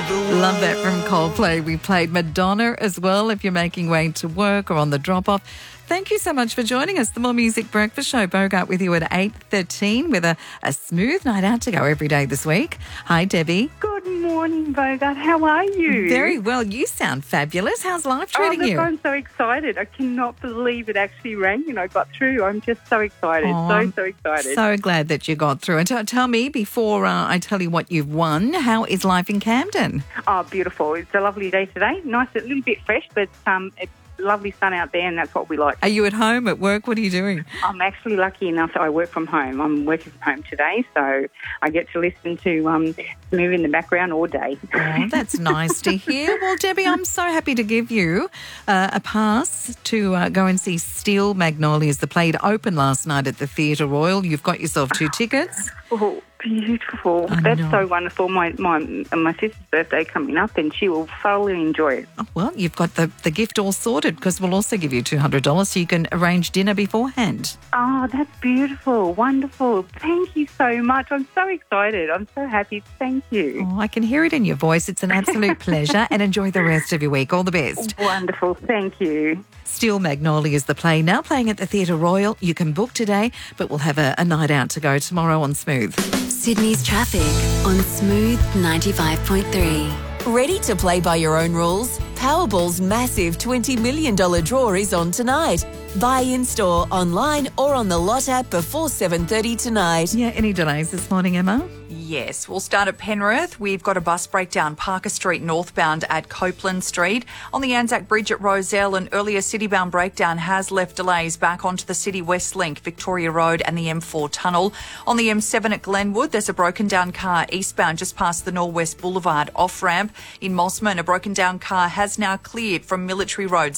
Love that from Coldplay. We played Madonna as well if you're making way to work or on the drop-off. Thank you so much for joining us. The More Music Breakfast Show. Bogart with you at 8:13 with a smooth night out to go every day this week. Hi, Debbie. Good morning, Bogart. How are you? Very well. You sound fabulous. How's life treating you? I'm so excited. I cannot believe it actually rang and I got through. I'm just so excited. So excited. So glad that you got through. And tell me, before I tell you what you've won, how is life in Camden? Oh, beautiful. It's a lovely day today. Nice, a little bit fresh, but it's lovely sun out there and that's what we like. Are you at home, at work? What are you doing? I'm actually lucky enough that I work from home. I'm working from home today, so I get to listen to Smooth in the background all day. Oh, that's nice to hear. Well, Debbie, I'm so happy to give you a pass to go and see Steel Magnolias. The play opened last night at the Theatre Royal. You've got yourself 2 tickets. Oh, beautiful. That's so wonderful. My sister's birthday coming up and she will thoroughly enjoy it. Oh, well, you've got the gift all sorted because we'll also give you $200 so you can arrange dinner beforehand. Oh, that's beautiful. Wonderful. Thank you so much. I'm so excited. I'm so happy. Thank you. Oh, I can hear it in your voice. It's an absolute pleasure and enjoy the rest of your week. All the best. Wonderful. Thank you. Steel Magnolias, the play, now playing at the Theatre Royal. You can book today, but we'll have a night out to go tomorrow on Smooth. Sydney's traffic on Smooth 95.3. Ready to play by your own rules? Powerball's massive $20 million draw is on tonight. Buy in-store, online or on the Lot app before 7:30 tonight. Yeah, any delays this morning, Emma? Yes, we'll start at Penrith. We've got a bus breakdown Parker Street northbound at Copeland Street. On the Anzac Bridge at Rozelle, an earlier citybound breakdown has left delays back onto the City West Link, Victoria Road and the M4 tunnel. On the M7 at Glenwood, there's a broken down car eastbound just past the Norwest Boulevard off-ramp. In Mossman, a broken down car has now cleared from Military Road